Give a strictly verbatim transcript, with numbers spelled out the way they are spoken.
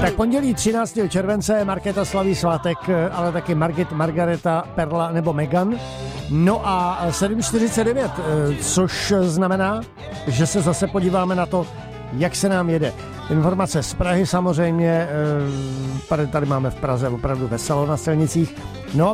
Tak pondělí třináctého července Markéta slaví svátek, ale taky Margit, Margareta, Perla nebo Megan. No a sedm čtyřicet devět, což znamená, že se zase podíváme na to, jak se nám jede. Informace z Prahy samozřejmě, tady máme v Praze opravdu veselo na silnicích. No